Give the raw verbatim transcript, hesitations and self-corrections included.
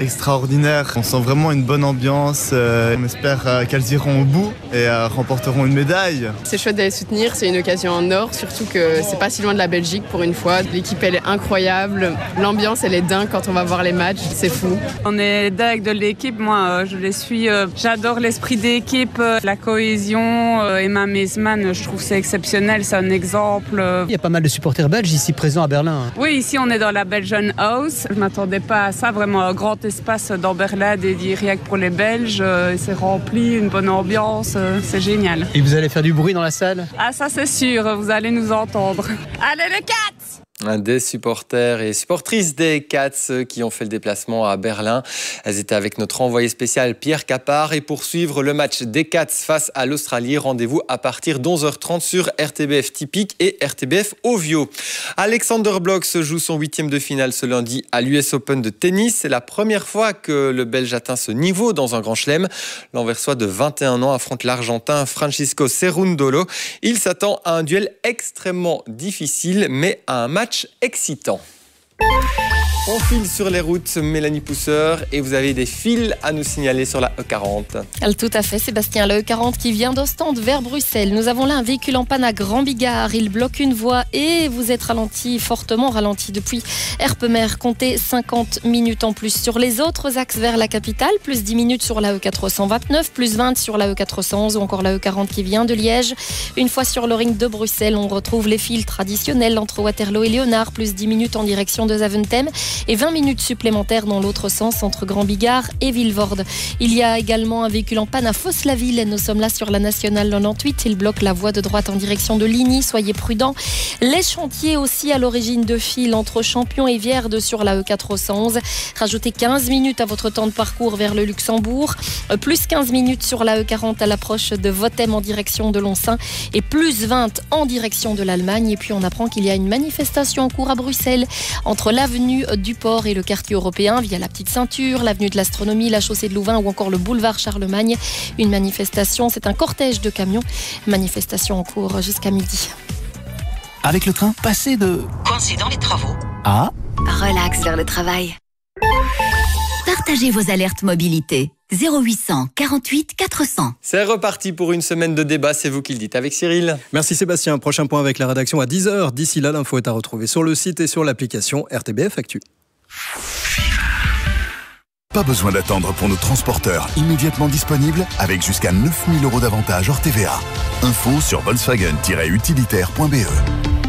Extraordinaire, on sent vraiment une bonne ambiance, euh, on espère euh, qu'elles iront au bout et euh, remporteront une médaille. C'est chouette d'aller soutenir, c'est une occasion en or, surtout que c'est pas si loin de la Belgique pour une fois. L'équipe elle est incroyable, l'ambiance elle est dingue quand on va voir les matchs, c'est fou. On est dingue de l'équipe, moi euh, je les suis, euh, j'adore l'esprit d'équipe, euh, la cohésion. euh, Emma Meesman, je trouve que c'est exceptionnel, c'est un exemple. euh. Il y a pas mal de supporters belges ici présents à Berlin. Oui, ici on est dans la Belgian House, je m'attendais pas à ça, vraiment un grand espace dans Berlin dédié rien que pour les Belges, euh, c'est rempli, une bonne ambiance, euh, c'est génial. Et vous allez faire du bruit dans la salle? Ah ça c'est sûr, vous allez nous entendre. Allez les Cats! Des supporters et supportrices des Cats qui ont fait le déplacement à Berlin. Elles étaient avec notre envoyé spécial Pierre Capard. Et pour suivre le match des Cats face à l'Australie, rendez-vous à partir d'onze heures trente sur R T B F Typique et R T B F Ovio. Alexander Blocks joue son huitième de finale ce lundi à l'U S Open de tennis. C'est la première fois que le Belge atteint ce niveau dans un grand chelem. L'Anversois de vingt et un ans affronte l'Argentin Francisco Cerundolo. Il s'attend à un duel extrêmement difficile, mais à un match excitant. On file sur les routes, Mélanie Pousseur, et vous avez des fils à nous signaler sur la E quarante. Tout à fait, Sébastien, la E quarante qui vient d'Ostende vers Bruxelles. Nous avons là un véhicule en panne à Grand Bigard. Il bloque une voie et vous êtes ralenti, fortement ralenti depuis Erpemer. Comptez cinquante minutes en plus sur les autres axes vers la capitale, plus dix minutes sur la E quatre cent vingt-neuf, plus vingt sur la E quatre cent onze ou encore la E quarante qui vient de Liège. Une fois sur le ring de Bruxelles, on retrouve les fils traditionnels entre Waterloo et Léonard, plus dix minutes en direction de Zaventem et vingt minutes supplémentaires dans l'autre sens entre Grand Bigard et Vilvoorde. Il y a également un véhicule en panne à Fosse-la-Ville. Nous sommes là sur la nationale quatre-vingt-dix-huit. Il bloque la voie de droite en direction de Ligny. Soyez prudents. Les chantiers aussi à l'origine de fil entre Champion et Vierde sur la E quatre cent onze. Rajoutez quinze minutes à votre temps de parcours vers le Luxembourg. Plus quinze minutes sur la E quarante à l'approche de Votem en direction de Loncin et plus vingt en direction de l'Allemagne. Et puis on apprend qu'il y a une manifestation en cours à Bruxelles entre l'avenue du Port et le quartier européen via la Petite Ceinture, l'avenue de l'Astronomie, la chaussée de Louvain ou encore le boulevard Charlemagne. Une manifestation, c'est un cortège de camions. Manifestation en cours jusqu'à midi. Avec le train, passez de coincé dans les travaux à relax vers le travail. Partagez vos alertes mobilité. zéro huit cent quarante-huit quatre cents. C'est reparti pour une semaine de débat, c'est vous qui le dites avec Cyril. Merci Sébastien, prochain point avec la rédaction à dix heures. D'ici là, l'info est à retrouver sur le site et sur l'application R T B F Actu. Pas besoin d'attendre pour nos transporteurs immédiatement disponibles avec jusqu'à neuf mille euros d'avantage hors T V A. Info sur volkswagen tiret utilitaire point b e.